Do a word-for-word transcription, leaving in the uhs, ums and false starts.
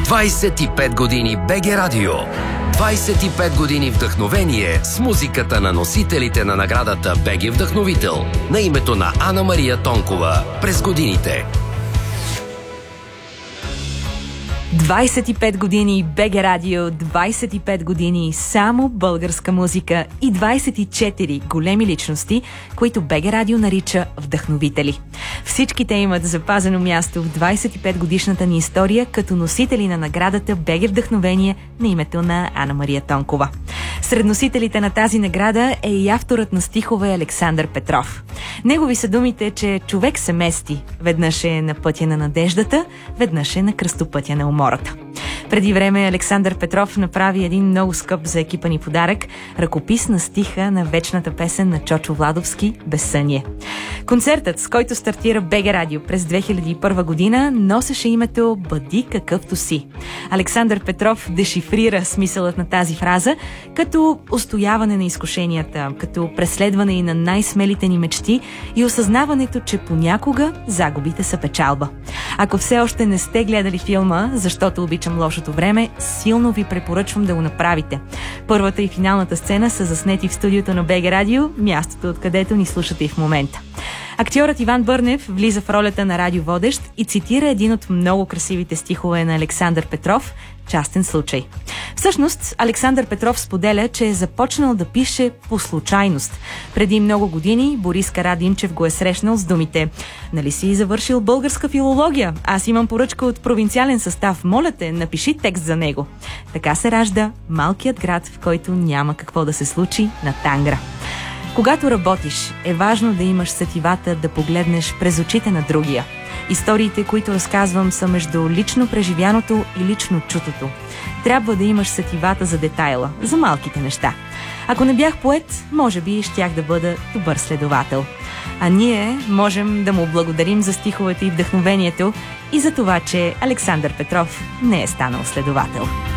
двайсет и пет години БГ Радио. двайсет и пет години вдъхновение с музиката на носителите на наградата БГ Вдъхновител на името на Ана Мария Тонкова през годините. двайсет и пет години БГ Радио, двайсет и пет години само българска музика и двайсет и четири големи личности, които БГ Радио нарича вдъхновители. Всички те имат запазено място в двайсет и пет годишната ни история като носители на наградата БГ Вдъхновение на името на Ана Мария Тонкова. Сред носителите на тази награда е и авторът на стихове Александър Петров. Негови са думите, че човек се мести. Веднъж е на пътя на надеждата, веднъж е на кръстопътя на умората. Преди време Александър Петров направи един много скъп за екипа ни подарък – ръкопис на стиха на вечната песен на Чочо Владовски «Безсъние». Концертът, с който стартира БГ Радио през две хиляди и първа година, носеше името «Бъди какъвто си». Александър Петров дешифрира смисълът на тази фраза като устояване на изкушенията, като преследване и на най-смелите ни мечти и осъзнаването, че понякога загубите са печалба. Ако все още не сте гледали филма «Защото обичам лошото време», силно ви препоръчвам да го направите. Първата и финалната сцена са заснети в студиото на БГ Радио, мястото откъдето ни слушате и в момента. Актьорът Иван Бърнев влиза в ролята на радиоводещ и цитира един от много красивите стихове на Александър Петров «Частен случай». Всъщност, Александър Петров споделя, че е започнал да пише по случайност. Преди много години Борис Карадимчев го е срещнал с думите: «Нали си завършил българска филология? Аз имам поръчка от провинциален състав. Моля те, напиши текст за него». Така се ражда малкият град, в който няма какво да се случи, на Тангра. Когато работиш, е важно да имаш сетивата да погледнеш през очите на другия. Историите, които разказвам, са между лично преживяното и лично чутото. Трябва да имаш сетивата за детайла, за малките неща. Ако не бях поет, може би щях да бъда добър следовател. А ние можем да му благодарим за стиховете и вдъхновението и за това, че Александър Петров не е станал следовател.